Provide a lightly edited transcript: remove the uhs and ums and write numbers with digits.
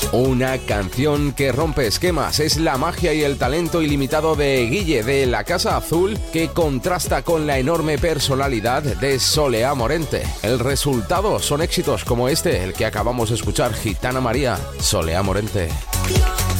Una canción que rompe esquemas, es la magia y el talento ilimitado de Guille de La Casa Azul, que contrasta con la enorme personalidad de Soleá Morente. El resultado son éxitos como este, el que acabamos de escuchar, Gitana María, Soleá Morente.